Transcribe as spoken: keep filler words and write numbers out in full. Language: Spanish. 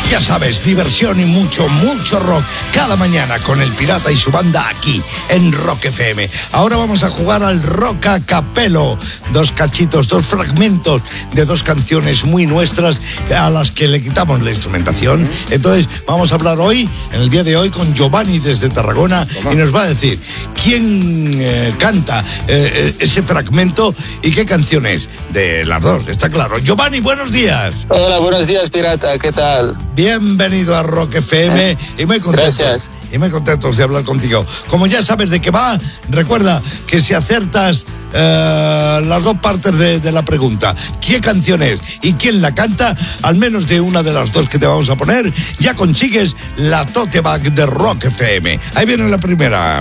Ya sabes, diversión y mucho, mucho rock cada mañana con el Pirata y su banda aquí en Rock F M. Ahora vamos a jugar al Rock a Capello. Dos cachitos, dos fragmentos de dos canciones muy nuestras a las que le quitamos la instrumentación. Entonces vamos a hablar hoy, en el día de hoy, con Giovanni desde Tarragona y nos va a decir quién eh, canta eh, ese fragmento y qué canción es. De las dos, está claro. Giovanni, buenos días. Hola, buenos días, Pirata, ¿qué tal? Bienvenido a Rock F M y muy contentos. Gracias. Y muy contentos de hablar contigo. Como ya sabes de qué va, recuerda que si acertas eh, las dos partes de, de la pregunta, qué canción es y quién la canta, al menos de una de las dos que te vamos a poner, ya consigues la tote bag de Rock F M. Ahí viene la primera.